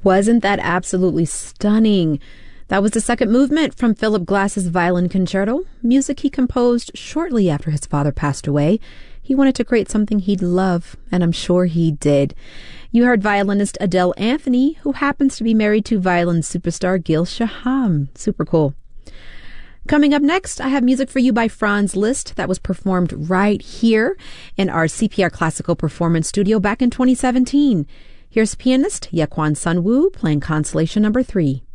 Wasn't that absolutely stunning? That was the second movement from Philip Glass's Violin Concerto, music he composed shortly after his father passed away. He wanted to create something he'd love, and I'm sure he did. You heard violinist Adele Anthony, who happens to be married to violin superstar Gil Shaham. Super cool. Coming up next, I have music for you by Franz Liszt that was performed right here in our CPR Classical Performance Studio back in 2017. Here's pianist Yaquan Sun Wu playing Constellation number 3.